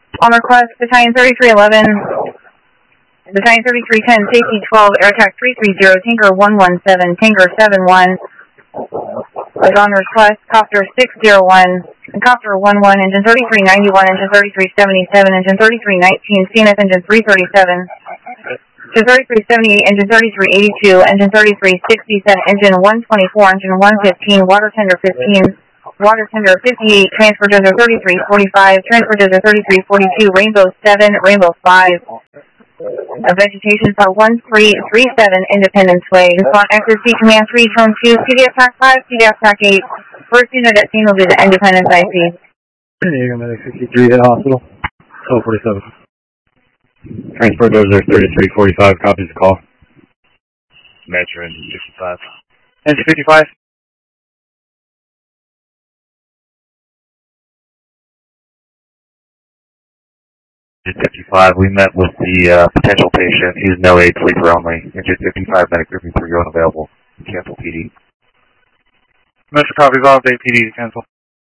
On request, Battalion 3311, Battalion 3310, Safety 12, Air Attack 330, Tanker 117, Tanker 71. Is on request, Copter 601, Copter 11, Engine 3391, Engine 3377, Engine 3319, CNS Engine 337, Engine 3378, Engine 3382, Engine 3367, Engine 124, Engine 115, Water Tender 15, Water Tender 58, Transfer Desert 3345, Transfer Desert 3342, Rainbow 7, Rainbow 5. Vegetation Cell 1337, Independence Way. Respond accuracy Command 3, Drone 2, CDF TAC 5, CDF TAC 8. First unit at scene will be the Independence IC. Diego Medic 63 at hospital. 1247. Transport Desert 3345, copies the call. Metro Engine 55. Engine 55. Engine 55, we met with the potential patient. He's no aid, sleeper only. Engine 55, medic grouping 3 unavailable. Cancel PD. Metro copies all day, PD to cancel.